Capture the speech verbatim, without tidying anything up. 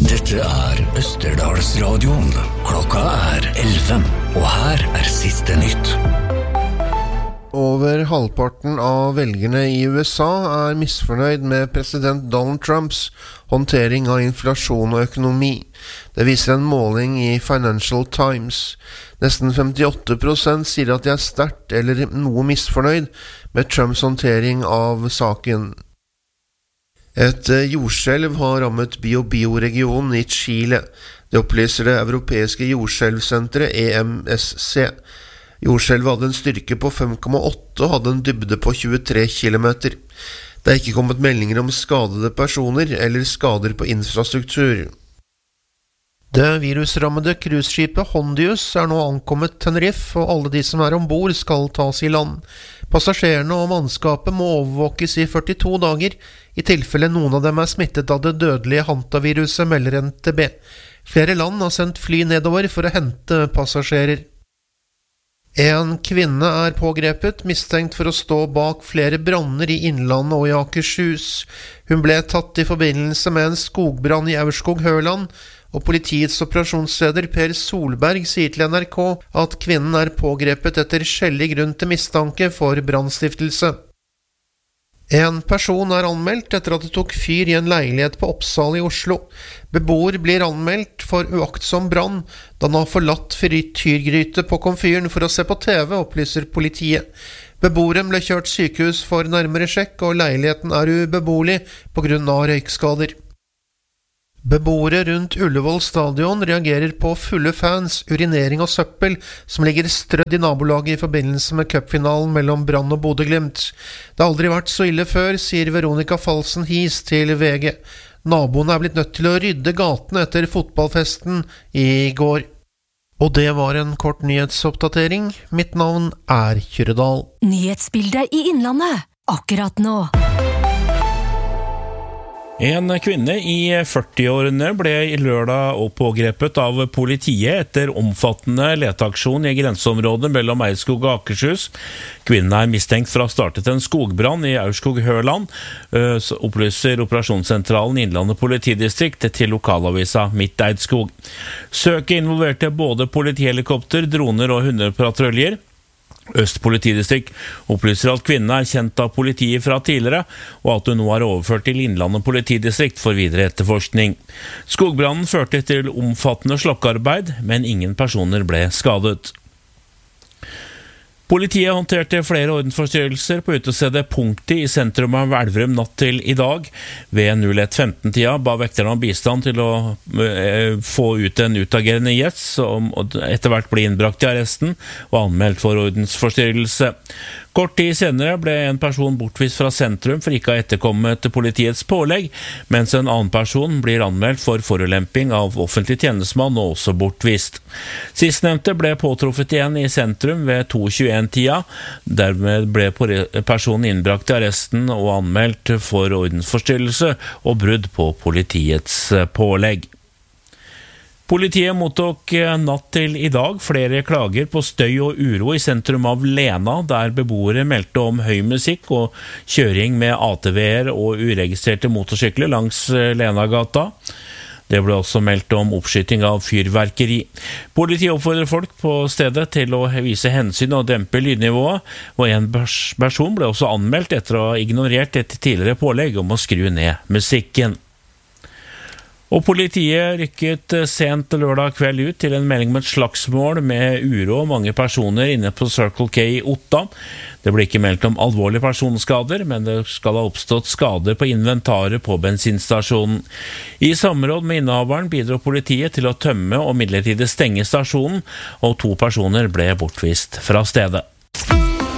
Dette er Østerdalsradioen. Klokka er elleve, og her er siste nytt. Over halvparten av velgerne i U S A er misfornøyd med president Donald Trumps håndtering av inflasjon og økonomi. Det viser en måling i Financial Times. Nesten femtiåtte prosent sier at de er sterkt eller noe misfornøyd med Trumps håndtering av saken. Et jordskjelv har rammet Biobío-regionen i Chile. Det opplyser det europeiske jordskjelvsenteret E M S C. Jordskjelvet hadde en styrke på fem komma åtte og hadde en dybde på tjuetre kilometer. Det er ikke kommet meldinger om skadede personer eller skader på infrastruktur. Det virusrammede cruiseskipet Hondius er nå ankommet Tenerife, og alle de som er ombord skal tas i land. Passasjerene og mannskapet må overvåkes i førtito dager, i tilfelle noen av dem er smittet av det dødelige hantaviruset, melder N T B. Flere land har sendt fly nedover for å hente passasjerer. En kvinne er pågrepet, mistenkt for å stå bak flere branner i Innlandet og i Akershus. Hun ble tatt i forbindelse med en skogbrann i Aurskog-Høland, og politiets operasjonsleder Per Solberg sier til N R K at kvinnen er pågrepet etter skjellig grunn til mistanke for brannstiftelse. En person er anmeldt etter at det tok fyr i en leilighet på Oppsal i Oslo. Beboer blir anmeldt for uaktsom brann da han har forlatt frityrgryte på komfyren for å se på T V, opplyser politiet. Beboeren ble kjørt sykehus for nærmere sjekk, og leiligheten er ubeboelig på grunn av røykskader. Beboere rundt Ullevål stadion reagerer på fulle fans, urinering og søppel som ligger strødd i nabolaget i forbindelse med cupfinalen mellom Brann og Bodø/Glimt. Det har aldri vært så ille før, sier Veronica Falsen Hies til V G. Naboene er blitt nødt til å rydde gatene etter fotballfesten i går. Og det var en kort nyhetsoppdatering. Mitt navn er Kyrredal. Nyhetsbildet i Innlandet, akkurat nå. En kvinne i førti-årene ble i lørdag pågrepet av politiet etter omfattende leteaksjon i grenseområdet mellom Eidskog og Akershus. Kvinnen er mistenkt for å ha startet en skogbrann i Aurskog-Høland, opplyser operasjonssentralen Innlandet politidistrikt til lokalavisa Midt Eidskog. Søket involverte både politihelikopter, droner og hundepatruljer. Øst politidistrikt opplyser at kvinnen er kjent av politiet fra tidligere, og at hun nå er overført til Innlandet politidistrikt for videre etterforskning. Skogbrannen førte til omfattende slokkearbeid, men ingen personer ble skadet. Politiet håndterte flere ordensforstyrrelser på utestedet Punkti i sentrum av Elverum natt til i dag. Ved null ett femten-tida ba vekterne om bistand til å eh, få ut en utagerende gjest, som etter hvert ble innbrakt i arresten og anmeldt for ordensforstyrrelse. Kort tid senere ble en person bortvist fra sentrum for ikke å ha etterkommet politiets pålegg, mens en annen person blir anmeldt for forulemping av offentlig tjenestemann og også bortvist. Sistnevnte ble påtruffet igjen i sentrum ved to tjueen-tida. Dermed ble personen innbrakt i arresten og anmeldt for ordensforstyrrelse og brudd på politiets pålegg. Politiet mottok natt til i dag flere klager på støy og uro i sentrum av Lena, der beboere meldte om høy musikk og kjøring med A T V-er og uregistrerte motorsykler langs Lenagata. Det ble også meldt om oppskyting av fyrverkeri. Politiet oppfordrer folk på stedet til å vise hensyn og dempe lydnivået, og en person ble også anmeldt etter å ha ignorert et tidligere pålegg om å skru ned musikken. Og politiet rykket sent lørdag kveld ut til en melding om et slagsmål med uro og mange personer inne på Circle K i Otta. Det ble ikke meldt om alvorlige personskader, men det skal ha oppstått skader på inventaret på bensinstasjonen. I samråd med innehaveren bidro politiet til å tømme og midlertidig stenge stasjonen, og to personer ble bortvist fra stedet.